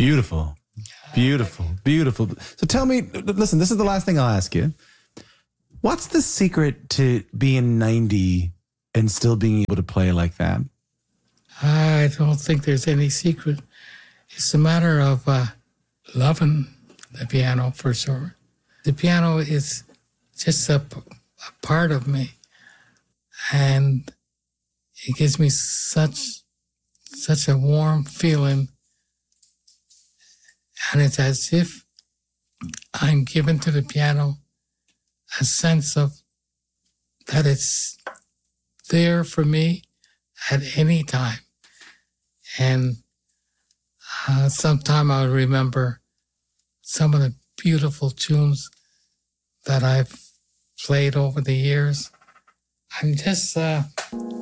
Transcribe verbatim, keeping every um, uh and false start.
Beautiful. Beautiful. Beautiful. So tell me, listen, this is the last thing I'll ask you. What's the secret to being ninety and still being able to play like that? I don't think there's any secret. It's a matter of uh, loving the piano, for sure. The piano is just a, a part of me, and it gives me such such a warm feeling, and it's as if I'm giving to the piano a sense of that it's there for me at any time. And uh, sometime I'll remember some of the beautiful tunes that I've played over the years. I'm just uh,